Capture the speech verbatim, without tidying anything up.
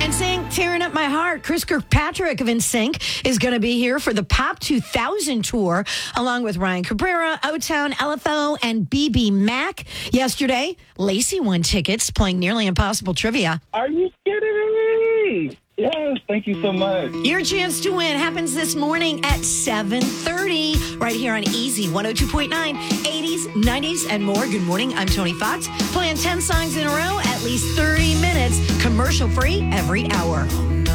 NSYNC tearing up my heart. Chris Kirkpatrick of NSYNC is going to be here for the Pop two thousand tour, along with Ryan Cabrera, O-Town, L F O, and B B Mac. Yesterday, Lacey won tickets playing Nearly Impossible Trivia. Are you kidding me? Yes, thank you so much. Your chance to win happens this morning at seven thirty, right here on Easy one oh two point nine, eighties, nineties, and more. Good morning, I'm Tony Fox, playing ten songs in a row, at least thirty minutes, commercial free every hour.